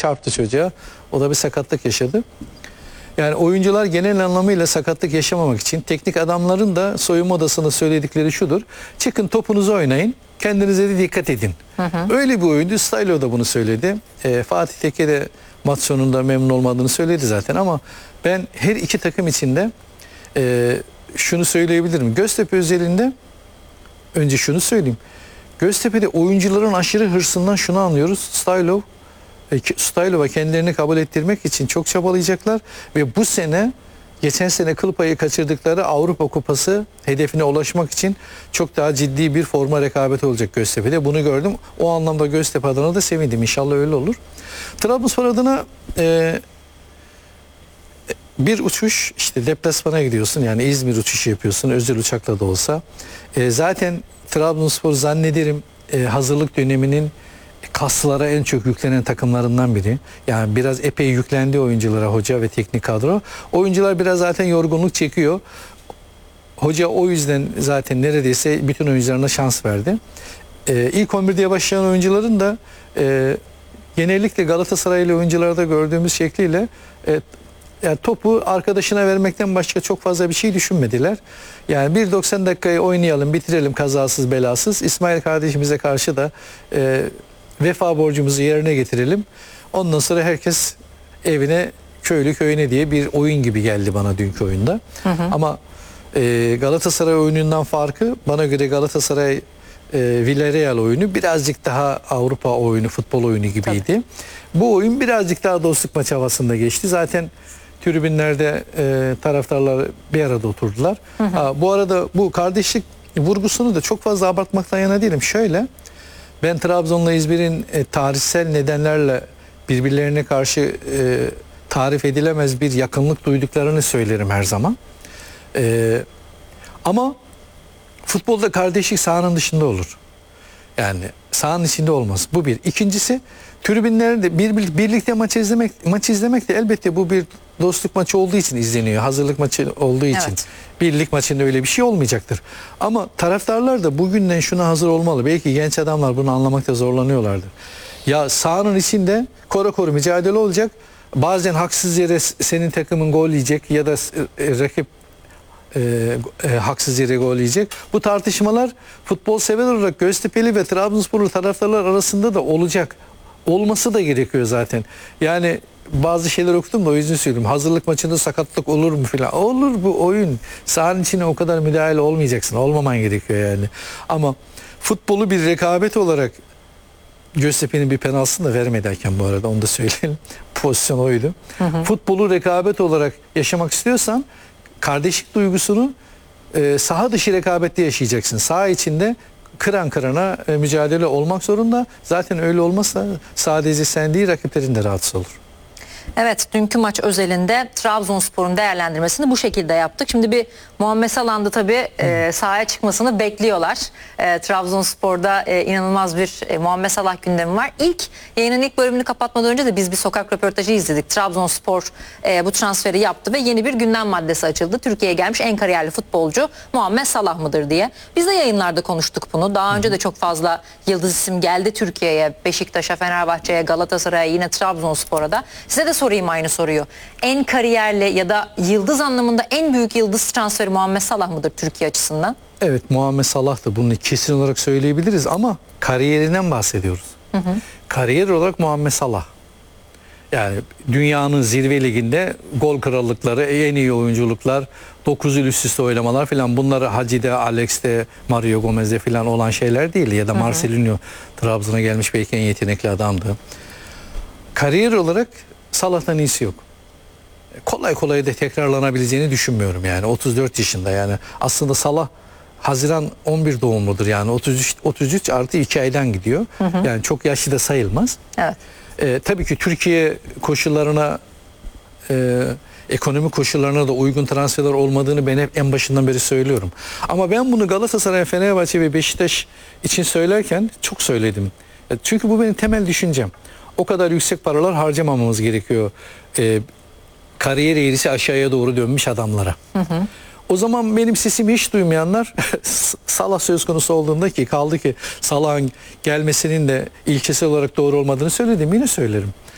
çarptı çocuğa. O da bir sakatlık yaşadı. Yani oyuncular genel anlamıyla sakatlık yaşamamak için teknik adamların da soyunma odasında söyledikleri şudur. Çıkın topunuzu oynayın. Kendinize de dikkat edin. Öyle bir oyundu. Stylo da bunu söyledi. Fatih Tekke de maç sonunda memnun olmadığını söyledi zaten ama ben her iki takım içinde şunu söyleyebilirim. Göztepe özelinde önce şunu söyleyeyim. Göztepe'de oyuncuların aşırı hırsından şunu anlıyoruz. Stylova kendilerini kabul ettirmek için çok çabalayacaklar ve bu sene geçen sene kıl payı kaçırdıkları Avrupa Kupası hedefine ulaşmak için çok daha ciddi bir forma rekabeti olacak Göztepe'de. Bunu gördüm. O anlamda Göztepe adına da sevindim. İnşallah öyle olur. Trabzonspor adına bir uçuş, işte deplasmana gidiyorsun, yani İzmir uçuşu yapıyorsun özel uçakla da olsa. Zaten Trabzonspor zannederim hazırlık döneminin kaslara en çok yüklenen takımlarından biri. Yani biraz epey yüklendi oyunculara hoca ve teknik kadro. Oyuncular biraz zaten yorgunluk çekiyor. Hoca o yüzden zaten neredeyse bütün oyuncularına şans verdi. İlk 11'de başlayan oyuncuların da genellikle Galatasaraylı oyuncularda gördüğümüz şekliyle yani topu arkadaşına vermekten başka çok fazla bir şey düşünmediler. Yani 1.90 dakikayı oynayalım, bitirelim kazasız belasız. İsmail kardeşimize karşı da vefa borcumuzu yerine getirelim. Ondan sonra herkes evine, köylü köyüne diye bir oyun gibi geldi bana dünkü oyunda. Ama Galatasaray oyunundan farkı bana göre Galatasaray Villarreal oyunu birazcık daha Avrupa oyunu, futbol oyunu gibiydi. Tabii. Bu oyun birazcık daha dostluk maç havasında geçti. Zaten tribünlerde taraftarlar bir arada oturdular. Bu arada bu kardeşlik vurgusunu da çok fazla abartmaktan yana değilim. Şöyle, ben Trabzon'la İzmir'in tarihsel nedenlerle birbirlerine karşı tarif edilemez bir yakınlık duyduklarını söylerim her zaman. Ama futbolda kardeşlik sahanın dışında olur. Yani sahanın içinde olmaz. Bu bir. İkincisi, tribünlerde birlikte maç izlemek de elbette bu bir dostluk maçı olduğu için izleniyor. Hazırlık maçı olduğu için. Evet. Birlik maçında öyle bir şey olmayacaktır. Ama taraftarlar da bugünden şuna hazır olmalı. Belki genç adamlar bunu anlamakta zorlanıyorlardır. Ya sahanın içinde koru mücadele olacak. Bazen haksız yere senin takımın gol yiyecek ya da rakip haksız yere gol yiyecek. Bu tartışmalar futbol sever olarak Göztepe'li ve Trabzonsporlu taraftarlar arasında da olacak. Olması da gerekiyor zaten. Yani bazı şeyler okudum da o yüzden söylüyorum. Hazırlık maçında sakatlık olur mu filan. Olur, bu oyun. Sahanın içine o kadar müdahale olmayacaksın. Olmaman gerekiyor yani. Ama futbolu bir rekabet olarak Göztepe'nin bir penaltısını da vermediyken bu arada onu da söyleyelim. Pozisyon oydu. Futbolu rekabet olarak yaşamak istiyorsan kardeşlik duygusunu saha dışı rekabette yaşayacaksın. Saha içinde kıran kırana mücadele olmak zorunda. Zaten öyle olmazsa sadece sen değil, rakiplerin de rahatsız olur. Evet, dünkü maç özelinde Trabzonspor'un değerlendirmesini bu şekilde yaptık. Şimdi bir Muhammed Salah'ın da tabii sahaya çıkmasını bekliyorlar. Trabzonspor'da inanılmaz bir Muhammed Salah gündemi var. Yayının ilk bölümünü kapatmadan önce de biz bir sokak röportajı izledik. Trabzonspor bu transferi yaptı ve yeni bir gündem maddesi açıldı. Türkiye'ye gelmiş en kariyerli futbolcu Muhammed Salah mıdır diye. Biz de yayınlarda konuştuk bunu. Daha önce de çok fazla yıldız isim geldi Türkiye'ye. Beşiktaş'a, Fenerbahçe'ye, Galatasaray'a, yine Trabzonspor'a da. Size de sorayım aynı soruyu. En kariyerli ya da yıldız anlamında en büyük yıldız transferi Muhammed Salah mıdır Türkiye açısından? Evet, Muhammed Salah da bunu kesin olarak söyleyebiliriz ama kariyerinden bahsediyoruz. Kariyer olarak Muhammed Salah. Yani dünyanın zirve liginde gol krallıkları, en iyi oyunculuklar, 9 yıl üst üste oynamalar filan, bunları Hacı'de, Alex'te, Mario Gomez'de filan olan şeyler değil. Ya da Marcelinho Trabzon'a gelmiş belki en yetenekli adamdı. Kariyer olarak Salah'tan iyisi yok. Kolay kolay da tekrarlanabileceğini düşünmüyorum yani. 34 yaşında yani. Aslında Salah Haziran 11 doğumludur yani 33 artı 2 aydan gidiyor. Yani çok yaşlı da sayılmaz. Evet. Tabii ki Türkiye koşullarına, ekonomi koşullarına da uygun transferler olmadığını ben hep en başından beri söylüyorum. Ama ben bunu Galatasaray, Fenerbahçe ve Beşiktaş için söylerken çok söyledim. Çünkü bu benim temel düşüncem. O kadar yüksek paralar harcamamamız gerekiyor. Kariyer eğrisi aşağıya doğru dönmüş adamlara. O zaman benim sesimi hiç duymayanlar Salah söz konusu olduğunda, ki kaldı ki Salah'ın gelmesinin de ilkesel olarak doğru olmadığını söyledim, yine söylerim.